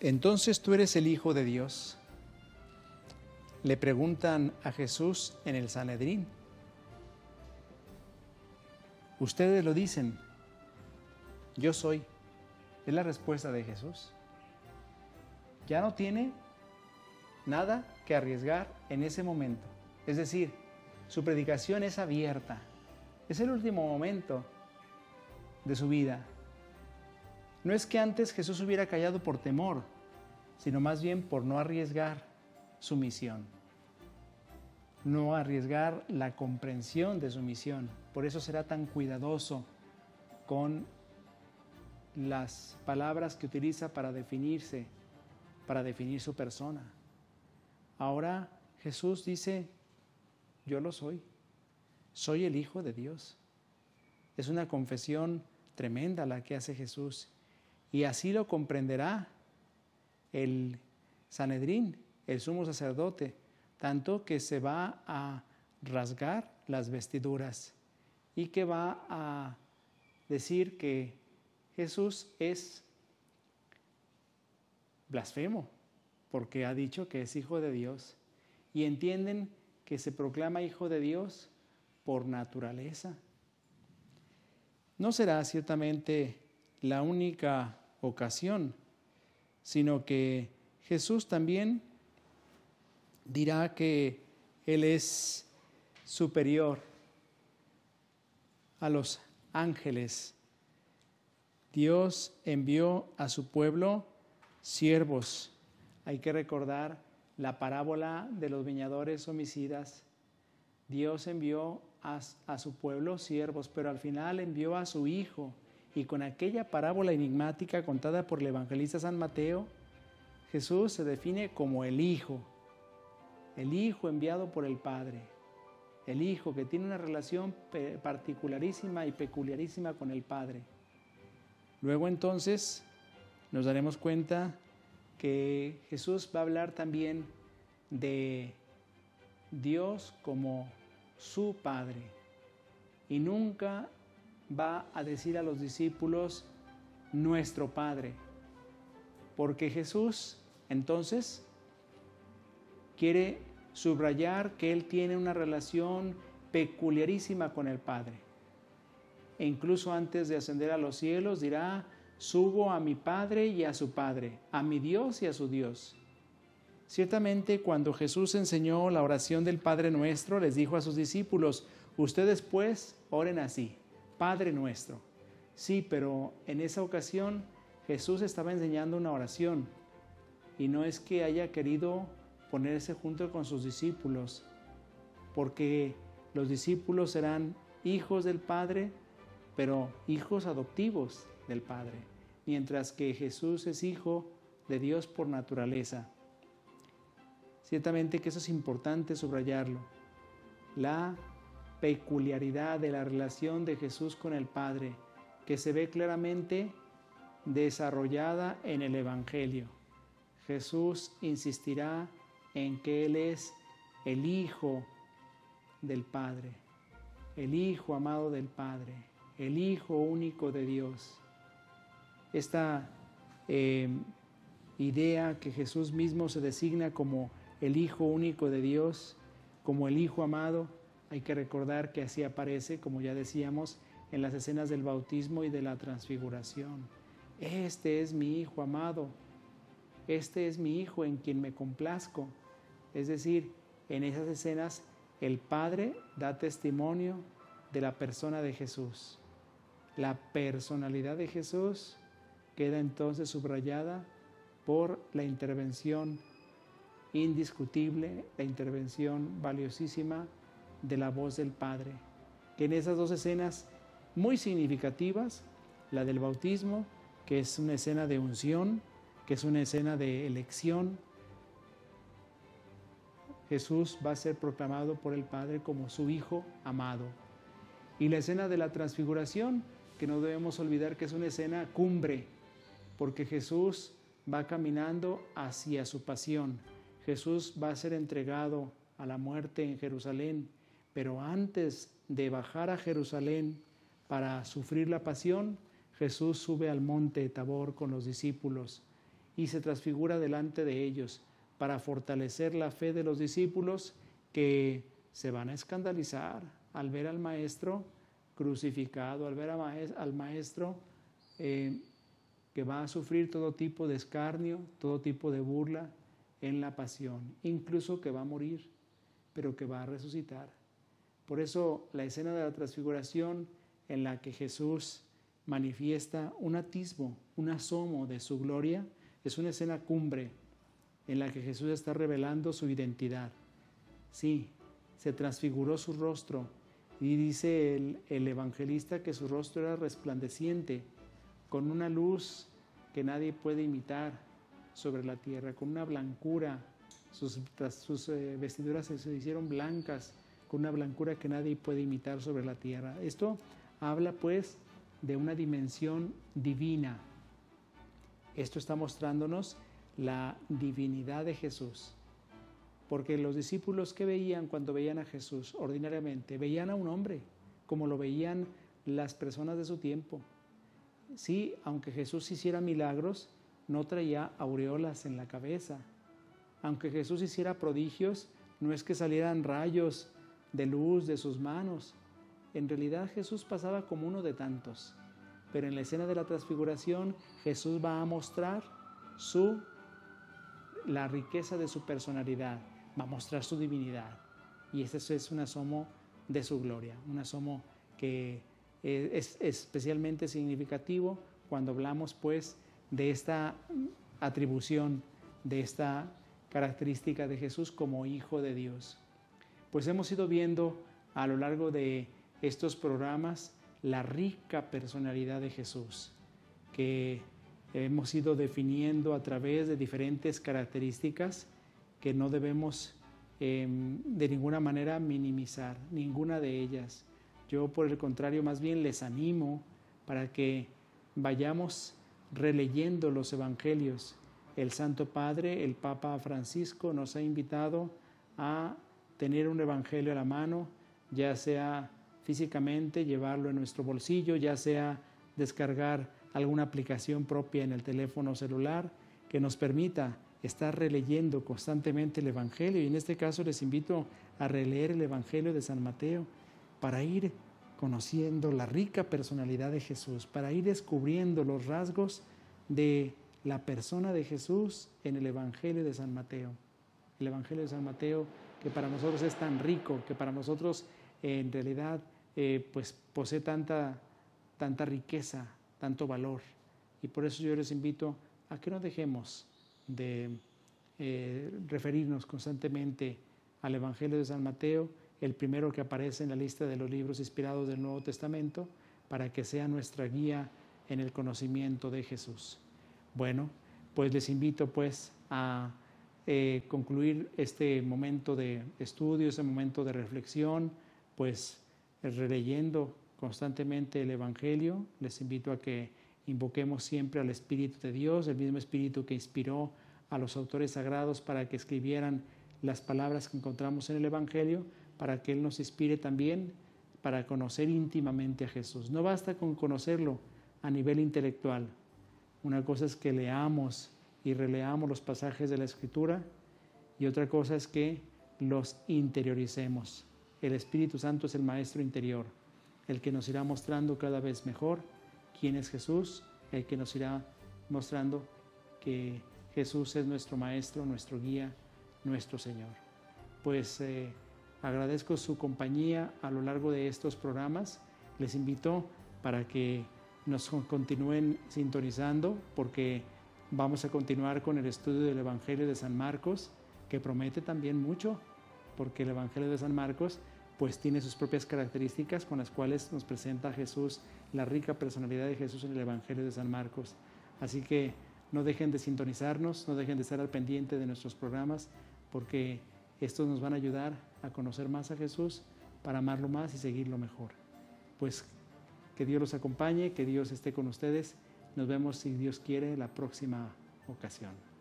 Entonces tú eres el Hijo de Dios. Le preguntan a Jesús en el Sanedrín. Ustedes lo dicen, yo soy. Es la respuesta de Jesús. Ya no tiene nada que arriesgar en ese momento. Es decir, su predicación es abierta. Es el último momento de su vida. No es que antes Jesús hubiera callado por temor, sino más bien por no arriesgar su misión. No arriesgar la comprensión de su misión. Por eso será tan cuidadoso con las palabras que utiliza para definirse, para definir su persona. Ahora Jesús dice, yo lo soy. Soy el Hijo de Dios. Es una confesión tremenda la que hace Jesús. Y así lo comprenderá el Sanedrín, el sumo sacerdote, tanto que se va a rasgar las vestiduras y que va a decir que Jesús es blasfemo, porque ha dicho que es Hijo de Dios. Y entienden que se proclama Hijo de Dios por naturaleza. No será ciertamente la única ocasión, sino que Jesús también dirá que Él es superior a los ángeles. Dios envió a su pueblo siervos. Hay que recordar la parábola de los viñadores homicidas. Dios envió a su pueblo siervos, pero al final envió a su Hijo. Y con aquella parábola enigmática contada por el evangelista San Mateo, Jesús se define como el Hijo enviado por el Padre, el Hijo que tiene una relación particularísima y peculiarísima con el Padre. Luego entonces nos daremos cuenta que Jesús va a hablar también de Dios como su Padre y nunca va a decir a los discípulos nuestro Padre, porque Jesús entonces quiere subrayar que Él tiene una relación peculiarísima con el Padre. E incluso antes de ascender a los cielos dirá, subo a mi Padre y a su Padre, a mi Dios y a su Dios. Ciertamente cuando Jesús enseñó la oración del Padre Nuestro, les dijo a sus discípulos, ustedes pues oren así, Padre Nuestro. Sí, pero en esa ocasión Jesús estaba enseñando una oración y no es que haya querido ponerse junto con sus discípulos, porque los discípulos serán hijos del Padre, pero hijos adoptivos del Padre, mientras que Jesús es hijo de Dios por naturaleza. Ciertamente que eso es importante subrayarlo, la peculiaridad de la relación de Jesús con el Padre, que se ve claramente desarrollada en el Evangelio. Jesús insistirá en que Él es el Hijo del Padre, el Hijo amado del Padre, el Hijo único de Dios. Esta idea que Jesús mismo se designa como el Hijo único de Dios, como el Hijo amado, hay que recordar que así aparece, como ya decíamos, en las escenas del bautismo y de la transfiguración. Este es mi Hijo amado, este es mi Hijo en quien me complazco. Es decir, en esas escenas el Padre da testimonio de la persona de Jesús. La personalidad de Jesús queda entonces subrayada por la intervención indiscutible, la intervención valiosísima de la voz del Padre, que en esas dos escenas muy significativas, la del bautismo, que es una escena de unción, que es una escena de elección, Jesús va a ser proclamado por el Padre como su Hijo amado. Y la escena de la transfiguración, que no debemos olvidar que es una escena cumbre, porque Jesús va caminando hacia su pasión. Jesús va a ser entregado a la muerte en Jerusalén, pero antes de bajar a Jerusalén para sufrir la pasión, Jesús sube al monte Tabor con los discípulos y se transfigura delante de ellos para fortalecer la fe de los discípulos, que se van a escandalizar al ver al Maestro crucificado, al ver al Maestro que va a sufrir todo tipo de escarnio, todo tipo de burla en la pasión, incluso que va a morir, pero que va a resucitar. Por eso la escena de la transfiguración, en la que Jesús manifiesta un atisbo, un asomo de su gloria, es una escena cumbre en la que Jesús está revelando su identidad. Sí, se transfiguró su rostro, y dice el evangelista que su rostro era resplandeciente, con una luz que nadie puede imitar sobre la tierra, con una blancura. Sus vestiduras se hicieron blancas, con una blancura que nadie puede imitar sobre la tierra. Esto habla pues de una dimensión divina. Esto está mostrándonos la divinidad de Jesús. Porque los discípulos, ¿qué veían cuando veían a Jesús? Ordinariamente veían a un hombre, como lo veían las personas de su tiempo. Sí, aunque Jesús hiciera milagros, no traía aureolas en la cabeza. Aunque Jesús hiciera prodigios, no es que salieran rayos de luz de sus manos. En realidad Jesús pasaba como uno de tantos. Pero en la escena de la transfiguración, Jesús va a mostrar la riqueza de su personalidad, va a mostrar su divinidad. Y ese es un asomo de su gloria, un asomo que es especialmente significativo cuando hablamos pues de esta atribución, de esta característica de Jesús como Hijo de Dios. Pues hemos ido viendo a lo largo de estos programas la rica personalidad de Jesús, que hemos ido definiendo a través de diferentes características que no debemos de ninguna manera minimizar, ninguna de ellas. Yo, por el contrario, más bien les animo para que vayamos releyendo los evangelios. El Santo Padre, el Papa Francisco, nos ha invitado a tener un evangelio a la mano, ya sea físicamente, llevarlo en nuestro bolsillo, ya sea descargar alguna aplicación propia en el teléfono celular que nos permita estar releyendo constantemente el Evangelio. Y en este caso les invito a releer el Evangelio de San Mateo para ir conociendo la rica personalidad de Jesús, para ir descubriendo los rasgos de la persona de Jesús en el Evangelio de San Mateo. El Evangelio de San Mateo, que para nosotros es tan rico, que para nosotros en realidad pues posee tanta riqueza, tanto valor. Y por eso yo les invito a que no dejemos de referirnos constantemente al Evangelio de San Mateo, el primero que aparece en la lista de los libros inspirados del Nuevo Testamento, para que sea nuestra guía en el conocimiento de Jesús. Bueno, pues les invito pues a concluir este momento de estudio, ese momento de reflexión, pues releyendo constantemente el Evangelio. Les invito a que invoquemos siempre al Espíritu de Dios, el mismo Espíritu que inspiró a los autores sagrados para que escribieran las palabras que encontramos en el Evangelio, para que Él nos inspire también para conocer íntimamente a Jesús. No basta con conocerlo a nivel intelectual. Una cosa es que leamos y releamos los pasajes de la Escritura, y otra cosa es que los interioricemos. El Espíritu Santo es el maestro interior, el que nos irá mostrando cada vez mejor quién es Jesús, el que nos irá mostrando que Jesús es nuestro maestro, nuestro guía, nuestro Señor. Pues agradezco su compañía a lo largo de estos programas. Les invito para que nos continúen sintonizando, porque vamos a continuar con el estudio del Evangelio de San Marcos, que promete también mucho, porque el Evangelio de San Marcos pues tiene sus propias características con las cuales nos presenta a Jesús, la rica personalidad de Jesús en el Evangelio de San Marcos. Así que no dejen de sintonizarnos, no dejen de estar al pendiente de nuestros programas, porque estos nos van a ayudar a conocer más a Jesús, para amarlo más y seguirlo mejor. Pues que Dios los acompañe, que Dios esté con ustedes. Nos vemos, si Dios quiere, la próxima ocasión.